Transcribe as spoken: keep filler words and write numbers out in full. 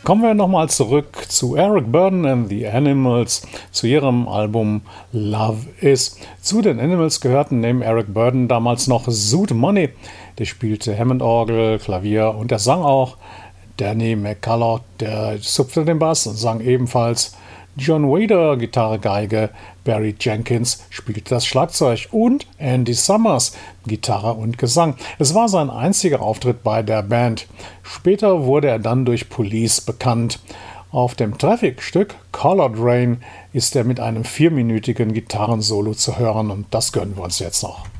Kommen wir nochmal zurück zu Eric Burdon and the Animals, zu ihrem Album Love Is. Zu den Animals gehörten neben Eric Burdon damals noch Zoot Money. Der spielte Hammond-Orgel, Klavier und er sang auch. Danny McCullough, der zupfte den Bass und sang ebenfalls. John Wader, Gitarre, Geige, Barry Jenkins spielte das Schlagzeug und Andy Summers, Gitarre und Gesang. Es war sein einziger Auftritt bei der Band. Später wurde er dann durch Police bekannt. Auf dem Traffic-Stück Colored Rain ist er mit einem vierminütigen Gitarrensolo zu hören und das gönnen wir uns jetzt noch.